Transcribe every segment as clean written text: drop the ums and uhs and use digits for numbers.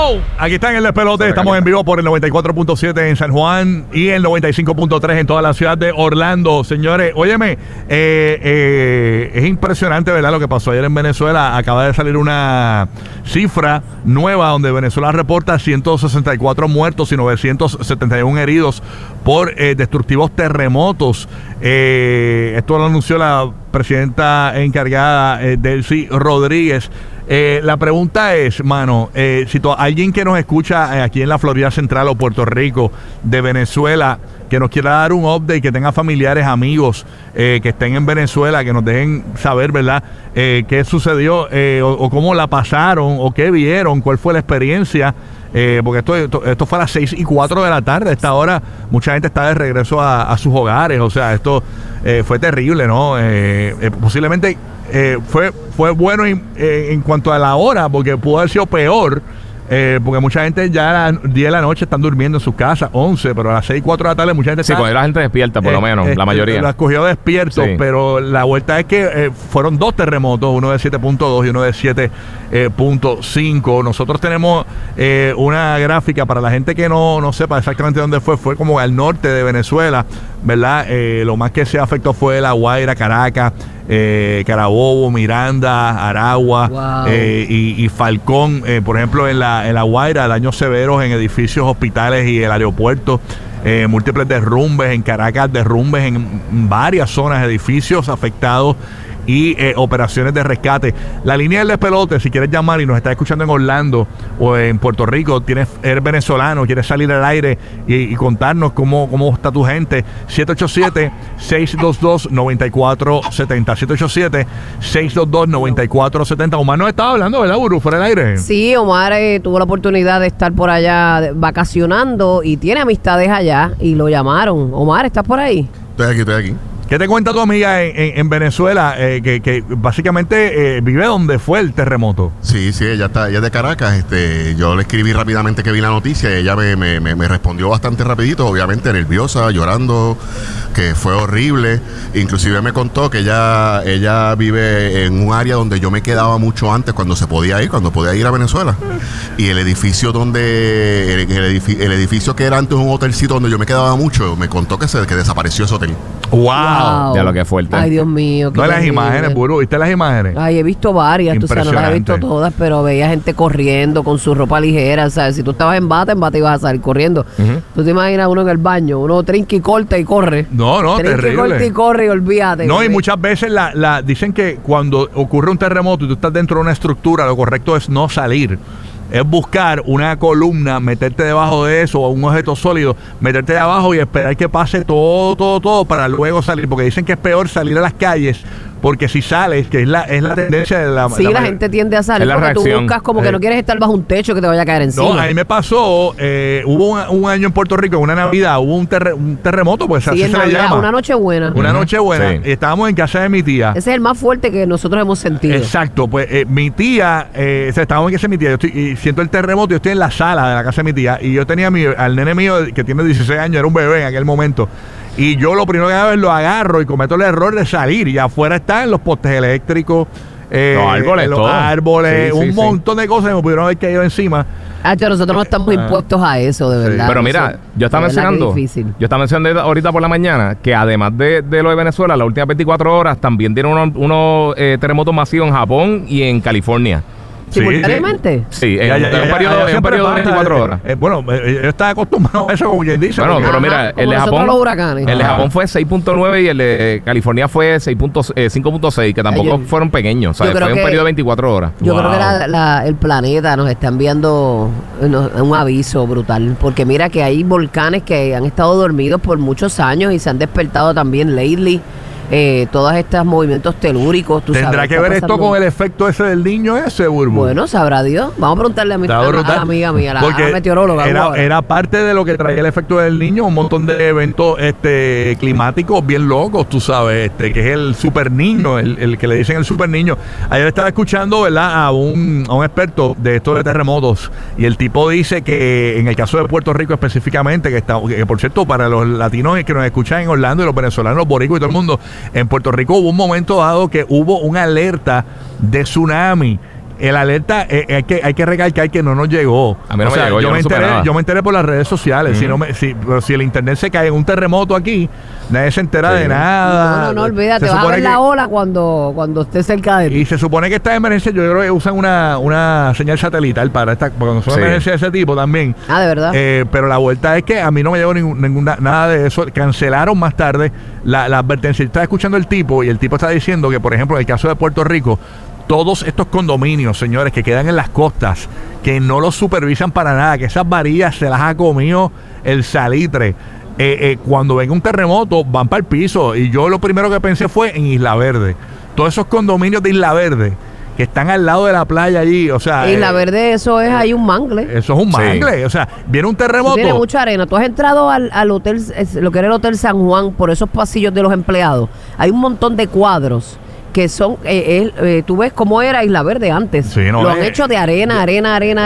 Hello, aquí está en el despelote. Estamos en vivo por el 94.7 en San Juan y el 95.3 en toda la ciudad de Orlando. Señores, óyeme, es impresionante, ¿verdad? Lo que pasó ayer en Venezuela. Acaba de salir una cifra nueva donde Venezuela reporta 164 muertos y 971 heridos por destructivos terremotos. Esto lo anunció la presidenta encargada, Delcy Rodríguez. La pregunta es, mano, si alguien que nos escucha aquí en la Florida Central o Puerto Rico de Venezuela, que nos quiera dar un update, que tenga familiares, amigos que estén en Venezuela, que nos dejen saber, ¿verdad? Qué sucedió o cómo la pasaron o qué vieron, cuál fue la experiencia. Porque esto fue a las 6:04 de la tarde. A esta hora mucha gente está de regreso a sus hogares. O sea, esto fue terrible, ¿no? Posiblemente fue bueno en cuanto a la hora, porque pudo haber sido peor. Porque mucha gente ya a las 10 de la noche están durmiendo en sus casas, 11, pero a las 6:04 de la tarde mucha gente está... Sí, cuando la gente despierta, por lo menos, la mayoría. Lo escogió despierto, sí. Pero la vuelta es que fueron dos terremotos, uno de 7.2 y uno de 7.5. Nosotros tenemos una gráfica para la gente que no sepa exactamente dónde fue como al norte de Venezuela, ¿verdad? Lo más que se afectó fue La Guaira, Caracas, Carabobo, Miranda, Aragua, wow. y Falcón, por ejemplo en la Guaira, daños severos en edificios, hospitales y el aeropuerto, múltiples derrumbes en Caracas, derrumbes en varias zonas, edificios afectados y operaciones de rescate. La línea del despelote, si quieres llamar y nos estás escuchando en Orlando o en Puerto Rico, eres venezolano, quieres salir al aire y contarnos cómo está tu gente, 787-622-9470, 787-622-9470. Omar nos estaba hablando, ¿verdad, Buru? Fuera del aire. Sí, Omar tuvo la oportunidad de estar por allá vacacionando y tiene amistades allá y lo llamaron. Omar, ¿estás por ahí? Estoy aquí. ¿Qué te cuenta tu amiga en Venezuela, que básicamente vive donde fue el terremoto? Sí, ella es de Caracas. Yo le escribí rápidamente que vi la noticia y ella me respondió bastante rapidito, obviamente nerviosa, llorando, que fue horrible. Inclusive me contó que ella vive en un área donde yo me quedaba mucho antes cuando podía ir a Venezuela. Y el edificio el edificio que era antes un hotelcito donde yo me quedaba mucho, me contó que desapareció ese hotel. ¡Wow! Ya lo que es fuerte. Ay, Dios mío. No, las imágenes, Buru, ¿viste las imágenes? Ay, he visto varias, tú sabes, no las he visto todas, pero veía gente corriendo con su ropa ligera, ¿sabes? Si tú estabas en bata ibas a salir corriendo. Tú te imaginas uno en el baño, uno trinca y corta y corre. No, terrible. Trinca y corta y corre y olvídate. No, y muchas veces dicen que cuando ocurre un terremoto y tú estás dentro de una estructura, lo correcto es no salir. Es buscar una columna, meterte debajo de eso o un objeto sólido, meterte de abajo y esperar que pase todo para luego salir, porque dicen que es peor salir a las calles, porque si sales, que es la tendencia de la... Sí, la gente tiende a salir porque tú buscas como que no quieres estar bajo un techo que te vaya a caer encima. No, a mí me pasó, hubo un año en Puerto Rico, en una Navidad, hubo un terremoto, pues así se le llama. Una noche buena. Una noche buena. Sí. Estábamos en casa de mi tía. Ese es el más fuerte que nosotros hemos sentido. Exacto, pues mi tía, estábamos en casa de mi tía, y siento el terremoto, yo estoy en la sala de la casa de mi tía, y yo tenía al nene mío que tiene 16 años, era un bebé en aquel momento. Y yo lo primero que hago es lo agarro y cometo el error de salir. Y afuera están los postes eléctricos, los árboles, un montón de cosas que me pudieron haber caído encima. Nosotros no estamos impuestos a eso, de verdad. Pero mira, yo estaba mencionando ahorita por la mañana que además de lo de Venezuela, las últimas 24 horas también dieron unos terremotos masivos en Japón y en California. ¿Simultáneamente? Sí, en un periodo de 24 horas. Yo estaba acostumbrado a eso, como quien dice. Bueno, pero mira, el de Japón fue 6.9 y el de California fue 5.6, que tampoco fueron pequeños. ¿Sabes? Fue un periodo de 24 horas. Yo creo que el planeta nos está enviando un aviso brutal, porque mira que hay volcanes que han estado dormidos por muchos años y se han despertado también lately. Todos estos movimientos telúricos. ¿Tendrá que ver esto con el efecto ese del niño ese, Burbu? Bueno, sabrá Dios. Vamos a preguntarle a la amiga mía, la meteoróloga. Era parte de lo que traía el efecto del niño, un montón de eventos climáticos bien locos, tú sabes, que es el super niño, el que le dicen el super niño. Ayer estaba escuchando, ¿verdad?, a un experto de estos de terremotos, y el tipo dice que en el caso de Puerto Rico específicamente, que por cierto, para los latinos que nos escuchan en Orlando y los venezolanos, los boricuas y todo el mundo, en Puerto Rico hubo un momento dado que hubo una alerta de tsunami el alerta hay que recalcar que no nos llegó. A mí no me llegó, yo me enteré por las redes sociales. Si el internet se cae en un terremoto aquí, nadie se entera de nada. No, olvídate, vas a ver la ola cuando esté cerca de ti. Y se supone que esta emergencia, yo creo que usan una señal satelital para cuando son emergencias de ese tipo también. ¿De verdad? Pero la vuelta es que a mí no me llegó nada de eso. Cancelaron más tarde la advertencia. Estaba escuchando el tipo y el tipo está diciendo que, por ejemplo, en el caso de Puerto Rico, todos estos condominios, señores, que quedan en las costas, que no los supervisan para nada, que esas varillas se las ha comido el salitre. Cuando venga un terremoto, van para el piso. Y yo lo primero que pensé fue en Isla Verde. Todos esos condominios de Isla Verde que están al lado de la playa allí, o sea... Isla Verde, eso es ahí un mangle. Eso es un mangle, o sea, viene un terremoto... Tiene mucha arena. Tú has entrado al hotel, lo que era el Hotel San Juan, por esos pasillos de los empleados. Hay un montón de cuadros que son, tú ves cómo era Isla Verde antes. Sí, lo han hecho de arena. Y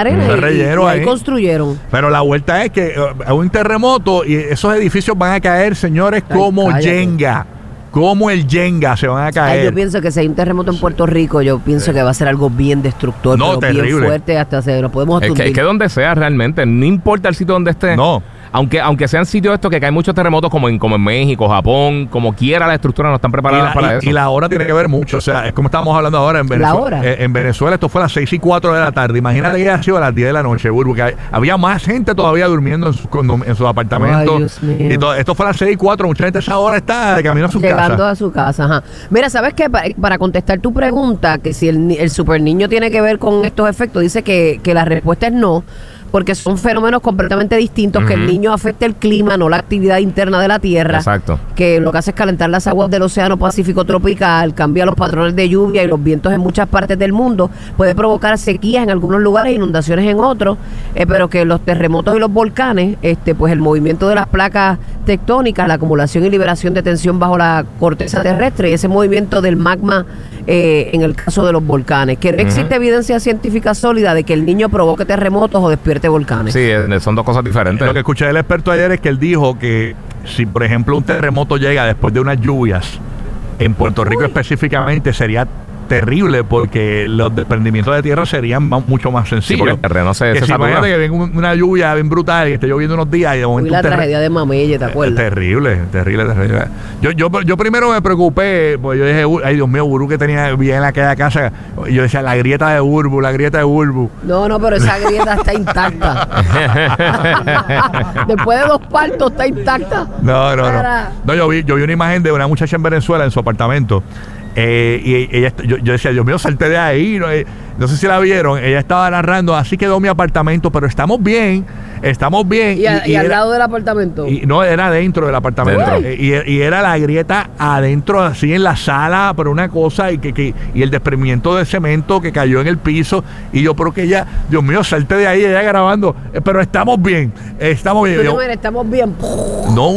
ahí construyeron. Pero la vuelta es que hay un terremoto y esos edificios van a caer, señores, como Jenga. Como el Jenga se van a caer. Yo pienso que si hay un terremoto en Puerto Rico, yo pienso que va a ser algo bien destructor, pero bien fuerte, hasta se lo podemos atundir. Es que donde sea realmente, no importa el sitio donde esté. No. Aunque sean sitios estos que caen muchos terremotos como en México, Japón, como quiera la estructura no están preparadas para eso. Y la hora tiene que ver mucho. O sea, es como estábamos hablando ahora en Venezuela. ¿La hora? En Venezuela esto fue a las 6:04 de la tarde. Imagínate que haya sido a las 10 de la noche, Burbu, que había más gente todavía durmiendo en sus apartamentos. Ay, y todo, esto fue a las 6:04. Mucha gente a esa hora está de camino a su casa. Llegando a su casa, ajá. Mira, ¿sabes qué? Para contestar tu pregunta, que si el super niño tiene que ver con estos efectos, dice que la respuesta es no. Porque son fenómenos completamente distintos, que el niño afecta el clima, no la actividad interna de la Tierra. Exacto. Que lo que hace es calentar las aguas del Océano Pacífico tropical, cambia los patrones de lluvia y los vientos en muchas partes del mundo, puede provocar sequías en algunos lugares, inundaciones en otros, pero que los terremotos y los volcanes, pues el movimiento de las placas tectónicas, la acumulación y liberación de tensión bajo la corteza terrestre y ese movimiento del magma en el caso de los volcanes, que no existe evidencia científica sólida de que el niño provoque terremotos o despierte volcanes. Sí, son dos cosas diferentes. Lo que escuché del experto ayer es que él dijo que si, por ejemplo, un terremoto llega después de unas lluvias, en Puerto Rico específicamente, sería terrible porque los desprendimientos de tierra serían mucho más sencillos. Sí, porque el terreno se satura. Que venga una lluvia bien brutal y esté lloviendo unos días y de momento... la tragedia de Mamelle, ¿te acuerdas? Terrible. Yo primero me preocupé, pues yo dije, ay Dios mío, Burbu que tenía bien en aquella casa. Yo decía, la grieta de Burbu. No, pero esa grieta está intacta. Después de 2 partos está intacta. No, yo vi una imagen de una muchacha en Venezuela en su apartamento. Y ella, yo decía, Dios mío, salte de ahí. No sé si la vieron. Ella estaba narrando, así quedó mi apartamento, pero estamos bien. ¿Y al lado del apartamento? No, era dentro del apartamento. Y era la grieta adentro, así en la sala, pero una cosa, y el desprendimiento de cemento que cayó en el piso. Y yo, pero que ella, Dios mío, salte de ahí, ella grabando. Pero estamos bien. Estamos bien. Estamos bien. No.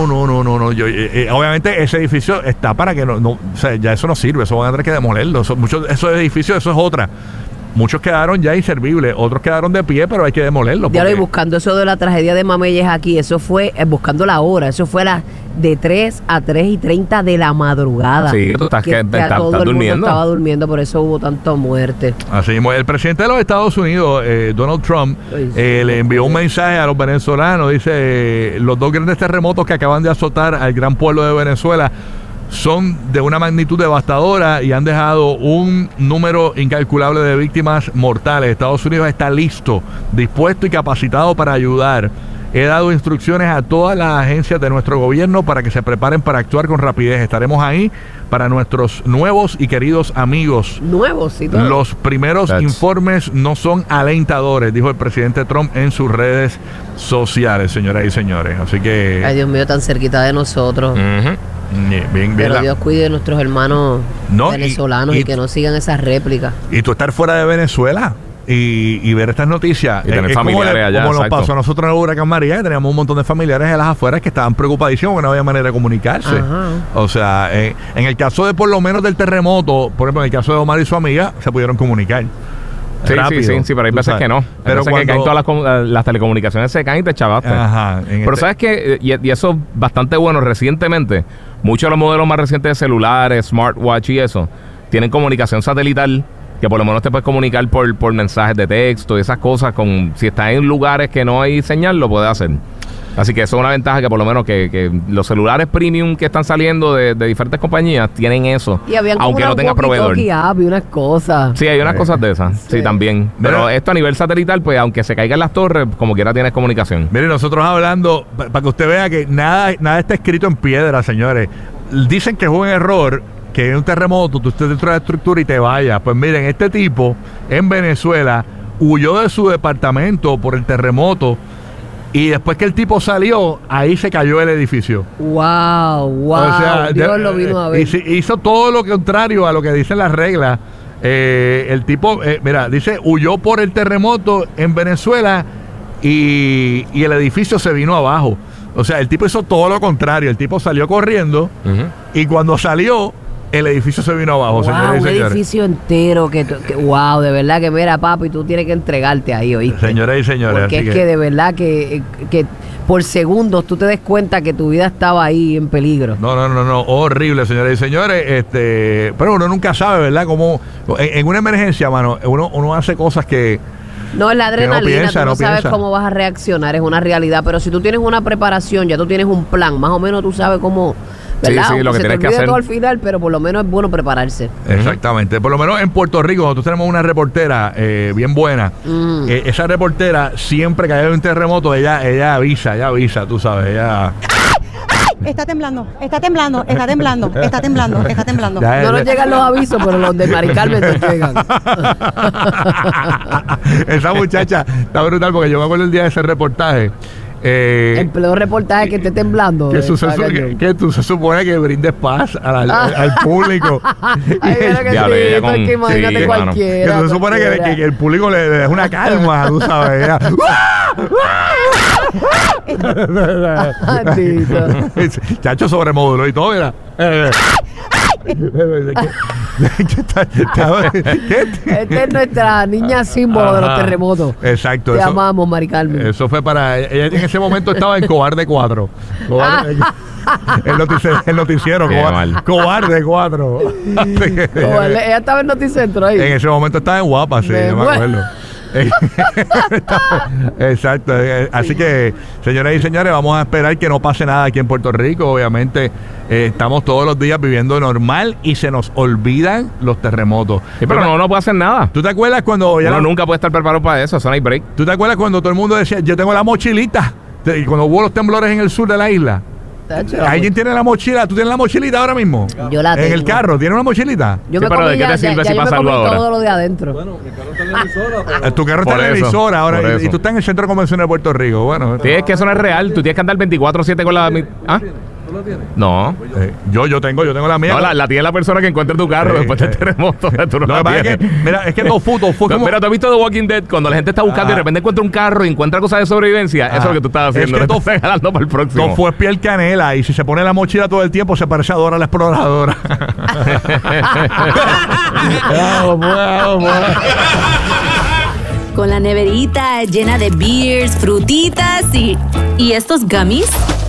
Obviamente ese edificio está para que o sea, ya eso no sirve, eso van a tener que demolerlo. Esos edificios, eso es otra. Muchos quedaron ya inservibles, otros quedaron de pie, pero hay que demolerlos. Ya lo voy buscando eso de la tragedia de Mamelles aquí, eso fue, buscando la hora, eso fue de 3 a 3:30 de la madradugada. Sí, tú estás durmiendo. Estaba durmiendo, por eso hubo tanta muerte. Así mismo, el presidente de los Estados Unidos, Donald Trump, le envió un mensaje a los venezolanos, dice, los 2 grandes terremotos que acaban de azotar al gran pueblo de Venezuela son de una magnitud devastadora y han dejado un número incalculable de víctimas mortales. Estados Unidos está listo, dispuesto y capacitado para ayudar. He dado instrucciones a todas las agencias de nuestro gobierno para que se preparen para actuar con rapidez. Estaremos ahí para nuestros nuevos y queridos amigos. Nuevos y todo. Los primeros informes no son alentadores, dijo el presidente Trump en sus redes sociales, señoras y señores. Así que... Ay, Dios mío, tan cerquita de nosotros. Bien, pero Dios cuide de nuestros hermanos venezolanos y que no sigan esas réplicas. Y tú estar fuera de Venezuela y ver estas noticias y tener familiares allá, como nos pasó a nosotros en el huracán María, que teníamos un montón de familiares en las afueras que estaban preocupadísimos porque no había manera de comunicarse. O sea, en el caso de por lo menos del terremoto, por ejemplo en el caso de Omar y su amiga, se pudieron comunicar. Sí, pero hay veces que no. Pero veces que caen todas las telecomunicaciones, se caen y te chavaste. Pero sabes que, y eso es bastante bueno, recientemente, muchos de los modelos más recientes de celulares, smartwatch y eso, tienen comunicación satelital que por lo menos te puedes comunicar por mensajes de texto y esas cosas. Si estás en lugares que no hay señal, lo puedes hacer. Así que eso es una ventaja, que por lo menos que los celulares premium que están saliendo de diferentes compañías tienen eso, y aunque no tengas proveedor. Y unas cosas. Sí, hay unas cosas de esas, sí también. Pero esto a nivel satelital, pues aunque se caigan las torres, como quiera tienes comunicación. Mire, nosotros hablando, para que usted vea que nada está escrito en piedra, señores. Dicen que es un error que en un terremoto tú estés dentro de la estructura y te vayas. Pues miren, este tipo en Venezuela huyó de su departamento por el terremoto. Y después que el tipo salió, ahí se cayó el edificio. ¡Wow! O sea, Dios lo vino a ver. Hizo todo lo contrario a lo que dicen las reglas. El tipo, mira, dice, huyó por el terremoto en Venezuela y el edificio se vino abajo. O sea, el tipo hizo todo lo contrario. El tipo salió corriendo y cuando salió, el edificio se vino abajo, señores y señores. Un edificio entero wow, de verdad que mira, papi, tú tienes que entregarte ahí, ¿oíste? Señores y señores. Porque es que de verdad que por segundos tú te des cuenta que tu vida estaba ahí en peligro. No, horrible, señores y señores. Pero uno nunca sabe, ¿verdad? Como en una emergencia, mano, uno hace cosas que... No, es la adrenalina, tú no sabes cómo vas a reaccionar, es una realidad. Pero si tú tienes una preparación, ya tú tienes un plan, más o menos tú sabes cómo... ¿verdad? Sí, lo que tienes que hacer. Todo al final, pero por lo menos es bueno prepararse. Exactamente. Por lo menos en Puerto Rico, nosotros tenemos una reportera bien buena. Esa reportera, siempre que hay un terremoto, ella avisa, tú sabes, ella... Está temblando. No nos llegan los avisos, pero los de Mari Carmen nos llegan. Esa muchacha está brutal, porque yo me acuerdo el día de ese reportaje. El peor reportaje que esté temblando. Que tú se supone que brindes paz al público. Imagínate cualquiera. Que tú se supone que el público le des una calma, tú sabes. Chacho sobremoduló y todo, mira. Esta es nuestra niña símbolo de los terremotos. Exacto. Te amamos, Mari Carmen. Eso fue para... Ella en ese momento estaba en Cobarde 4. El noticiero, Cobarde 4. Ella estaba en Noticentro ahí. En ese momento estaba en Guapa, sí, yo me acuerdo. Exacto. Así que, señoras y señores, vamos a esperar que no pase nada aquí en Puerto Rico. Obviamente estamos todos los días viviendo normal y se nos olvidan los terremotos. Sí, pero no puede hacer nada. ¿Tú te acuerdas cuando... Uno nunca puede estar preparado para eso no hay break. ¿Tú te acuerdas cuando todo el mundo decía, yo tengo la mochilita? Y cuando hubo los temblores en el sur de la isla, ¿alguien tiene la mochila? ¿Tú tienes la mochilita ahora mismo? Yo la tengo. ¿En el carro? ¿Tienes una mochilita? Yo me pero ¿de qué te sirve si pasa algo ahora? Todo lo de adentro. Bueno, mi carro está en la emisora. Tu carro está en la emisora ahora y tú estás en el Centro de Convenciones de Puerto Rico. Bueno, sí, es que eso no es real. Tú tienes que andar 24/7 con la... ¿Ah? ¿Tú la tienes? No. Yo tengo la mía. No, la tiene la persona que encuentra tu carro después del terremoto. Tú no lo que pasa es que, mira, es que no fue como... Pero ¿tú has visto The Walking Dead? Cuando la gente está buscando y de repente encuentra un carro y encuentra cosas de sobrevivencia. Eso es lo que tú estás haciendo. Es que tú estás regalando para el próximo. Todo fue piel canela y si se pone la mochila todo el tiempo se parece a Dora la Exploradora. Con la neverita llena de beers, frutitas y estos gummies.